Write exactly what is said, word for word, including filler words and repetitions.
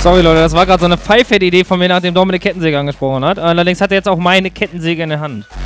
Sorry, Leute, das war gerade so eine Pfeifett-Idee von mir, nachdem Dominik Kettensäge angesprochen hat. Allerdings hat er jetzt auch meine Kettensäge in der Hand.